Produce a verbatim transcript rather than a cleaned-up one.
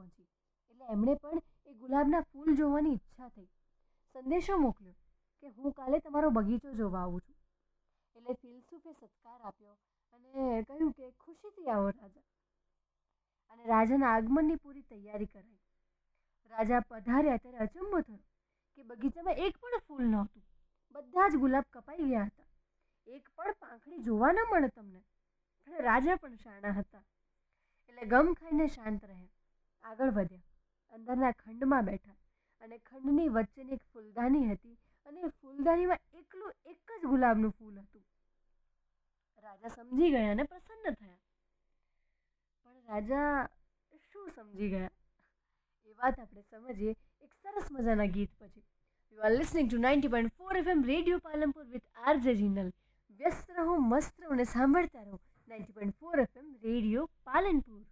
પહોંચી એટલે એમણે પણ એ ગુલાબના ફૂલ જોવાની ઈચ્છા થઈ. સંદેશો મોકલ્યો કે હું કાલે તમારો બગીચો જોવા આવું છું. એટલે ફિલસૂફે સત્કાર આપ્યો અને કહ્યું કે ખુશીથી આવો રાજા. અને રાજાના આગમનની પૂરી તૈયારી કરાઈ. રાજા પધાર્યા ત્યારે અચંબો થયો કે બગીચામાં એક પણ ફૂલ નહોતું. બધા જ ગુલાબ કપાઈ ગયા હતા. એક પણ પાંખડી જોવા ન મળે તમને. પણ રાજા પણ શાણા હતા એટલે ગમ ખાઈને શાંત રહ્યા. આગળ વધ્યા. અંદરના ખંડમાં બેઠા અને ખંડની વચ્ચેની એક ફૂલદાની હતી અને એ ફૂલદાનીમાં એકલું એક જ ગુલાબનું ફૂલ હતું. રાજા સમજી ગયા અને પ્રસન્ન થયા. પણ રાજા શું સમજી ગયા એ વાત આપણે સમજીએ એક સરસ મજાના ગીત પછી. You are listening to ninety point four FM radio Palanpur with RJ Jinal. વ્યસ્ત રહો, મસ્ત રહો અને સાંભળતા રહો ninety point four FM radio Palanpur.